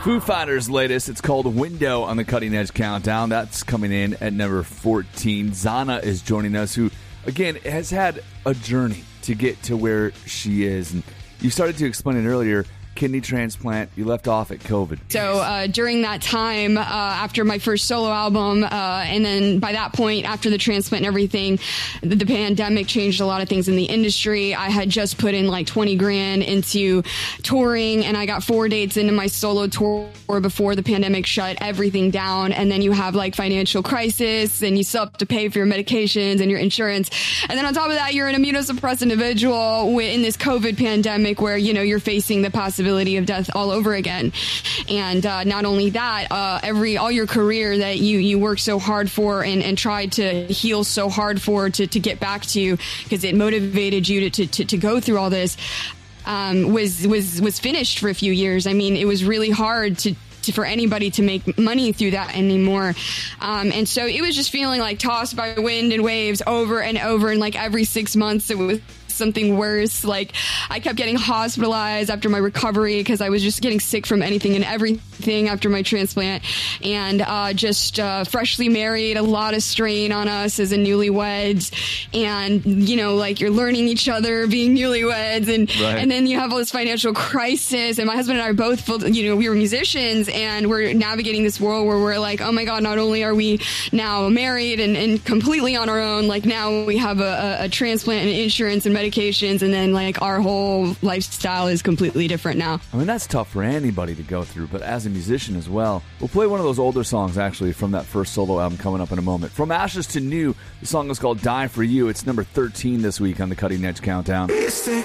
Foo Fighters' latest, it's called Window on the Cutting Edge Countdown. That's coming in at number 14. Zana is joining us, who, again, has had a journey to get to where she is. And you started to explain it earlier. Kidney transplant, you left off at COVID. So during that time, after my first solo album, and then by that point, after the transplant and everything, the pandemic changed a lot of things in the industry. I had just put in like 20 grand into touring, and I got 4 dates into my solo tour before the pandemic shut everything down. And then you have like financial crisis, and you still have to pay for your medications and your insurance. And then on top of that, you're an immunosuppressed individual in this COVID pandemic where, you know, you're facing the possibility of death all over again. And not only that, all your career that you worked so hard for and tried to heal so hard for to get back to, because it motivated you to go through all this, was finished for a few years. I mean, it was really hard for anybody to make money through that anymore. And so it was just feeling like tossed by wind and waves over and over. And like every 6 months, it was something worse. Like I kept getting hospitalized after my recovery because I was just getting sick from anything and everything after my transplant, and just freshly married, a lot of strain on us as a newlyweds, and you know, like you're learning each other being newlyweds, and right. And then you have all this financial crisis, and my husband and I are both, you know, we were musicians, and we're navigating this world where we're like, oh my god, not only are we now married and completely on our own, like now we have a transplant and insurance and medications, and then like our whole lifestyle is completely different now. I mean, that's tough for anybody to go through, but as a musician as well. We'll play one of those older songs actually from that first solo album coming up in a moment. From Ashes to New, the song is called Die For You. It's number 13 this week on the Cutting Edge Countdown. It's the